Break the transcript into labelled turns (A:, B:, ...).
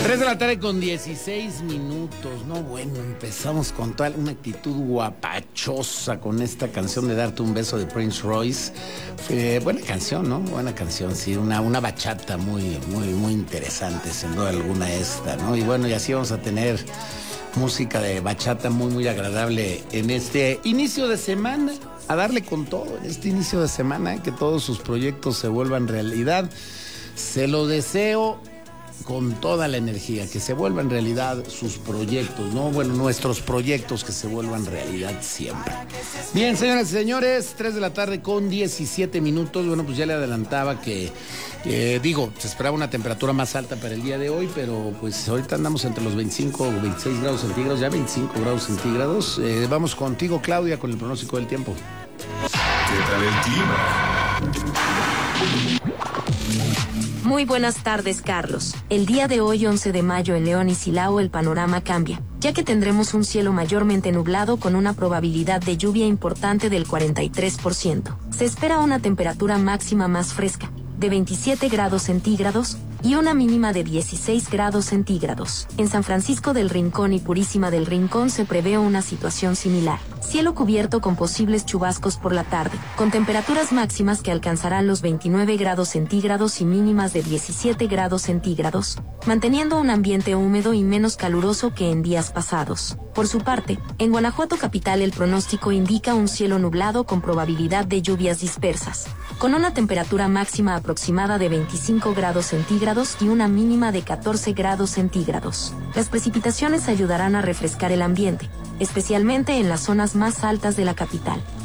A: 3 de la tarde con 16 minutos. No, bueno, empezamos con toda una actitud guapachosa con esta canción de Darte un beso de Prince Royce. Buena canción, ¿no? Buena canción, sí. Una bachata muy interesante, sin duda alguna esta, ¿no? Y bueno, y así vamos a tener música de bachata muy agradable en este inicio de semana. A darle con todo en este inicio de semana, que todos sus proyectos se vuelvan realidad. Se lo deseo con toda la energía, que se vuelvan realidad sus proyectos, ¿no? Bueno, nuestros proyectos que se vuelvan realidad siempre. Bien, señoras y señores, 3 de la tarde con 17 minutos. Bueno, pues ya le adelantaba que, se esperaba una temperatura más alta para el día de hoy, pero pues ahorita andamos entre los 25 o 26 grados centígrados, ya 25 grados centígrados. Vamos contigo, Claudia, con el pronóstico del tiempo.
B: ¿Qué tal el clima?
C: Muy buenas tardes, Carlos. El día de hoy, 11 de mayo, en León y Silao el panorama cambia, ya que tendremos un cielo mayormente nublado con una probabilidad de lluvia importante del 43%. Se espera una temperatura máxima más fresca, de 27 grados centígrados, y una mínima de 16 grados centígrados. En San Francisco del Rincón y Purísima del Rincón se prevé una situación similar. Cielo cubierto con posibles chubascos por la tarde, con temperaturas máximas que alcanzarán los 29 grados centígrados y mínimas de 17 grados centígrados, manteniendo un ambiente húmedo y menos caluroso que en días pasados. Por su parte, en Guanajuato capital el pronóstico indica un cielo nublado con probabilidad de lluvias dispersas, con una temperatura máxima aproximada de 25 grados centígrados y una mínima de 14 grados centígrados. Las precipitaciones ayudarán a refrescar el ambiente, especialmente en las zonas más altas de la capital.